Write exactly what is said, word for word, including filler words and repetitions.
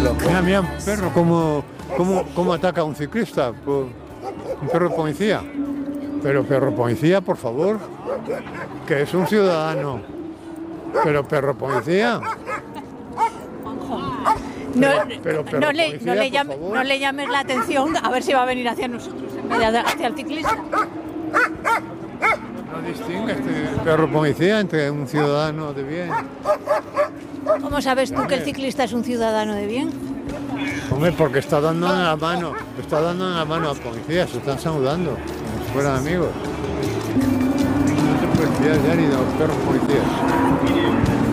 Mira, mira, un perro, cómo, cómo, cómo ataca a un ciclista. Pues, un perro de policía. Pero perro policía, por favor, que es un ciudadano. Pero perro policía. No, Pero perro no, le, policía, no, le por llame- favor. no le llames la atención, a ver si va a venir hacia nosotros en vez de hacia el ciclista. No distingue este perro policía entre un ciudadano de bien. ¿Cómo sabes tú que el ciclista es un ciudadano de bien? Hombre, porque está dando en la mano, está dando en la mano al policía, se están saludando, como si fueran amigos. No se puede fiar ya ni de los perros policías.